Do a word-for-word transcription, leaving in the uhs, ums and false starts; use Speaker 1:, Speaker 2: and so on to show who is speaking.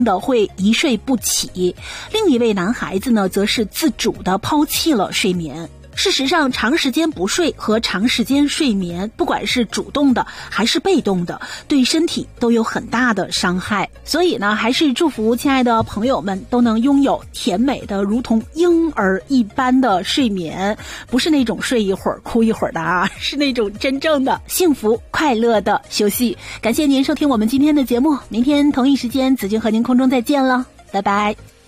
Speaker 1: 的会一睡不起，另一位男孩子呢，则是自主的抛弃了睡眠。事实上，长时间不睡和长时间睡眠，不管是主动的还是被动的，对身体都有很大的伤害。所以呢，还是祝福亲爱的朋友们都能拥有甜美的如同婴儿一般的睡眠，不是那种睡一会儿哭一会儿的啊，是那种真正的幸福快乐的休息。感谢您收听我们今天的节目，明天同一时间子君和您空中再见了，拜拜。